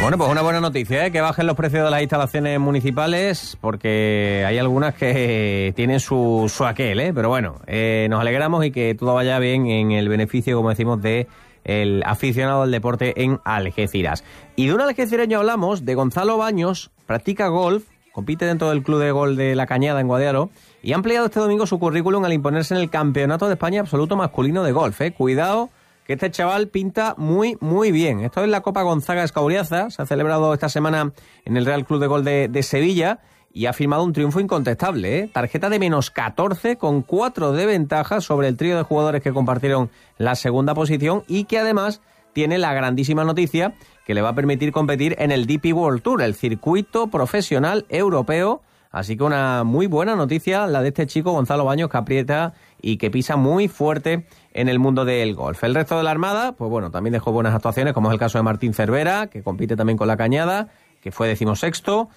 Bueno, pues una buena noticia, ¿eh? Que bajen los precios de las instalaciones municipales, porque hay algunas que tienen su aquel, ¿eh? Pero bueno, nos alegramos y que todo vaya bien en el beneficio, como decimos, de el aficionado al deporte en Algeciras. Y de un algecireño hablamos, de Gonzalo Baños, practica golf, compite dentro del Club de Golf de La Cañada en Guadiaro y ha ampliado este domingo su currículum al imponerse en el Campeonato de España Absoluto Masculino de Golf, ¿eh? Cuidado, que este chaval pinta muy, muy bien. Esto es la Copa Gonzaga Escauriaza, se ha celebrado esta semana en el Real Club de Golf de Sevilla y ha firmado un triunfo incontestable, ¿eh? Tarjeta de -14 con 4 de ventaja sobre el trío de jugadores que compartieron la segunda posición y que además tiene la grandísima noticia que le va a permitir competir en el DP World Tour, el circuito profesional europeo. Así que una muy buena noticia la de este chico Gonzalo Baños, que aprieta y que pisa muy fuerte en el mundo del golf. El resto de la Armada, pues bueno, también dejó buenas actuaciones, como es el caso de Martín Cervera, que compite también con La Cañada, que fue 16º,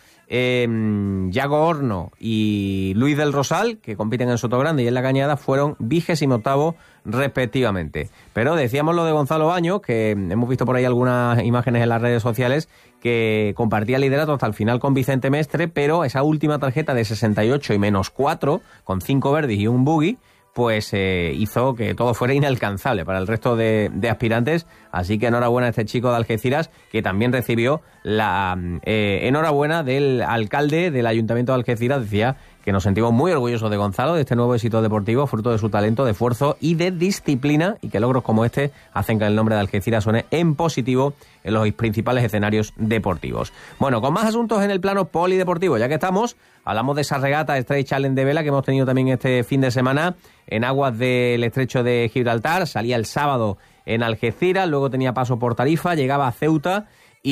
Yago Horno y Luis del Rosal, que compiten en Sotogrande y en La Cañada, fueron 28º respectivamente. Pero decíamos lo de Gonzalo Baños, que hemos visto por ahí algunas imágenes en las redes sociales, que compartía liderato hasta el final con Vicente Mestre, pero esa última tarjeta de 68 y -4, con 5 verdes y un bogey, pues hizo que todo fuera inalcanzable para el resto de aspirantes. Así que enhorabuena a este chico de Algeciras, que también recibió la enhorabuena del alcalde del Ayuntamiento de Algeciras. Decía que nos sentimos muy orgullosos de Gonzalo, de este nuevo éxito deportivo, fruto de su talento, de esfuerzo y de disciplina, y que logros como este hacen que el nombre de Algeciras suene en positivo en los principales escenarios deportivos. Bueno, con más asuntos en el plano polideportivo, ya que estamos, hablamos de esa regata Strait Challenge de vela que hemos tenido también este fin de semana en aguas del estrecho de Gibraltar. Salía el sábado en Algeciras, luego tenía paso por Tarifa, llegaba a Ceuta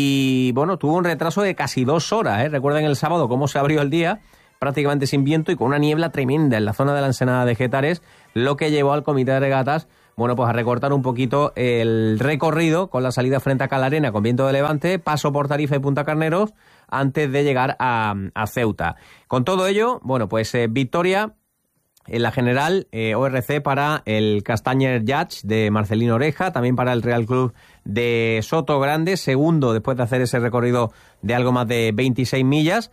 y bueno, tuvo un retraso de casi 2 horas, ¿eh? Recuerden el sábado cómo se abrió el día, prácticamente sin viento y con una niebla tremenda en la zona de la Ensenada de Getares, lo que llevó al comité de regatas, bueno, pues a recortar un poquito el recorrido con la salida frente a Calarena con viento de levante, paso por Tarifa y Punta Carneros antes de llegar a Ceuta. Con todo ello, bueno, pues victoria en la general ORC para el Castañer Yacht de Marcelino Oreja, también para el Real Club de Sotogrande, segundo después de hacer ese recorrido de algo más de 26 millas.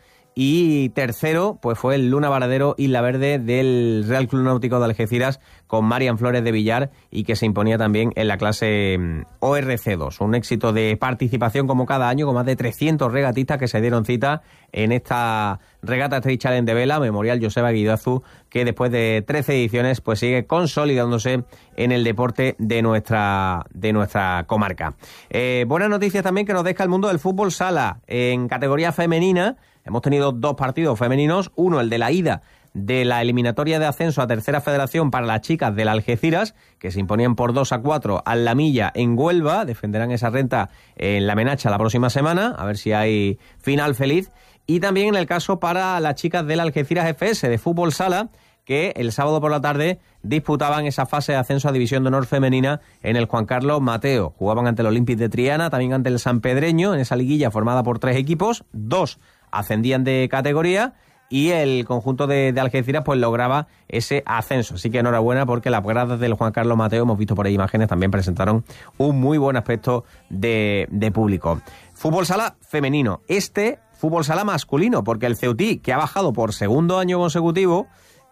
Y tercero, pues fue el Luna Varadero Isla Verde del Real Club Náutico de Algeciras con Marian Flores de Villar y que se imponía también en la clase ORC2. Un éxito de participación como cada año, con más de 300 regatistas que se dieron cita en esta regata Strait Challenge de vela, Memorial Joseba Guidazu, que después de 13 ediciones pues sigue consolidándose en el deporte de nuestra comarca. Buenas noticias también que nos deja el mundo del fútbol sala. En categoría femenina hemos tenido 2 partidos femeninos, uno el de la ida de la eliminatoria de ascenso a Tercera Federación para las chicas del Algeciras, que se imponían por 2-4 al La Milla en Huelva, defenderán esa renta en la Menacha la próxima semana, a ver si hay final feliz, y también en el caso para las chicas del Algeciras FS de fútbol sala, que el sábado por la tarde disputaban esa fase de ascenso a División de Honor femenina en el Juan Carlos Mateo. Jugaban ante el Olympic de Triana, también ante el San Pedreño, en esa liguilla formada por 3 equipos, 2 ascendían de categoría y el conjunto de Algeciras pues lograba ese ascenso. Así que enhorabuena, porque las gradas del Juan Carlos Mateo, hemos visto por ahí imágenes, también presentaron un muy buen aspecto de público. Fútbol sala femenino. Fútbol sala masculino, porque el Ceutí, que ha bajado por segundo año consecutivo,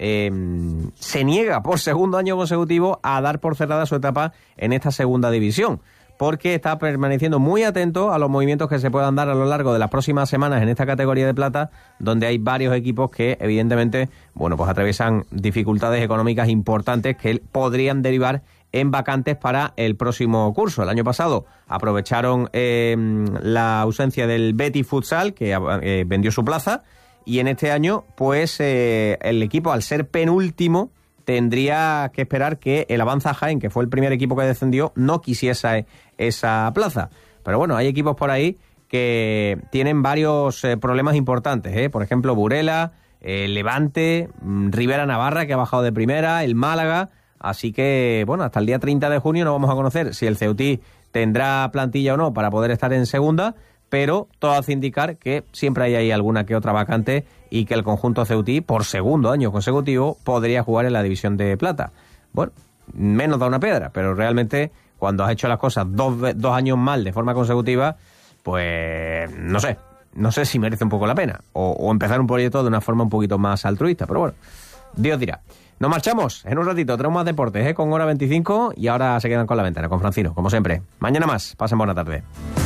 se niega por segundo año consecutivo a dar por cerrada su etapa en esta segunda división, porque está permaneciendo muy atento a los movimientos que se puedan dar a lo largo de las próximas semanas en esta categoría de plata, donde hay varios equipos que evidentemente, bueno, pues atraviesan dificultades económicas importantes que podrían derivar en vacantes para el próximo curso. El año pasado aprovecharon la ausencia del Betis Futsal, que vendió su plaza, y en este año, pues el equipo, al ser penúltimo, tendría que esperar que el Avanza Jaén, que fue el primer equipo que descendió, no quisiese esa plaza. Pero bueno, hay equipos por ahí que tienen varios problemas importantes, Por ejemplo, Burela, Levante, Rivera Navarra, que ha bajado de primera, el Málaga. Así que, bueno, hasta el día 30 de junio no vamos a conocer si el Ceutí tendrá plantilla o no para poder estar en segunda, pero todo hace indicar que siempre hay ahí alguna que otra vacante y que el conjunto ceutí, por segundo año consecutivo, podría jugar en la división de plata. Bueno, menos da una piedra, pero realmente cuando has hecho las cosas dos años mal de forma consecutiva, pues no sé si merece un poco la pena, o empezar un proyecto de una forma un poquito más altruista, pero bueno, Dios dirá. Nos marchamos en un ratito, tenemos más deportes, con Hora 25, y ahora se quedan con La Ventana, con Francino, como siempre. Mañana más, pasen buena tarde.